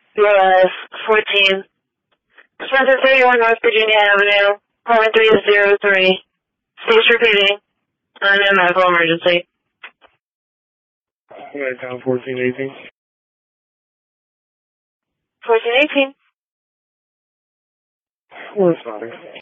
US 14. Spencer 31 North Virginia Avenue, apartment 303. Please repeating. I'm in medical emergency. Right down 1418. 1418. We're responding.